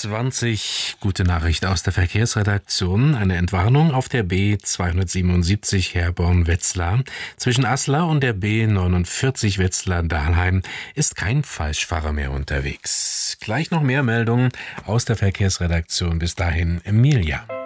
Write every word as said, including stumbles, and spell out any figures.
zwanzig. Gute Nachricht aus der Verkehrsredaktion. Eine Entwarnung auf der B zweihundertsiebenundsiebzig Herborn-Wetzlar. Zwischen Aslar und der B neunundvierzig Wetzlar-Dahlheim ist kein Falschfahrer mehr unterwegs. Gleich noch mehr Meldungen aus der Verkehrsredaktion. Bis dahin, Emilia.